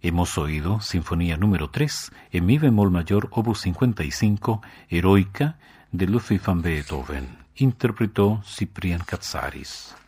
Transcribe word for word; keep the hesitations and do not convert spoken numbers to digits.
Hemos oído Sinfonía número tres, en mi bemol mayor, opus cincuenta y cinco, Heroica, de Ludwig van Beethoven. Interpretó Cyprien Katsaris.